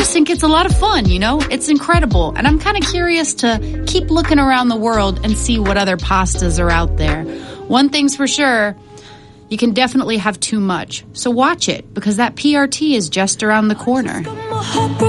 just think it's a lot of fun, you know? It's incredible. And I'm kind of curious to keep looking around the world and see what other pastas are out there. One thing's for sure, you can definitely have too much. So watch it, because that PRT is just around the corner.